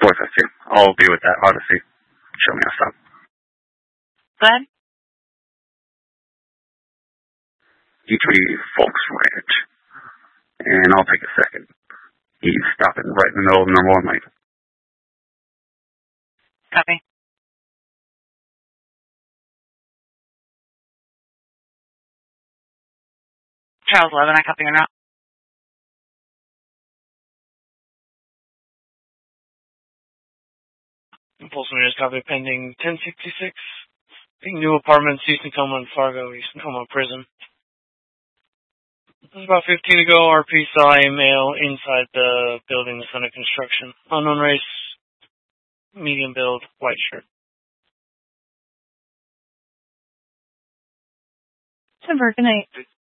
450. I'll be with that Odyssey. Show me a stop. Go ahead. D3 Folks Ranch. And I'll take a second. He's stopping right in the middle of number 1 lane. Copy. Charles 11, I copy or not? Impulse is copy pending 1066. New apartments, East Tacoma and Fargo, East Tacoma Prison. This was about 15 ago. RP saw a male inside the building that's under construction. Unknown race, medium build, white shirt. 10-4, good night.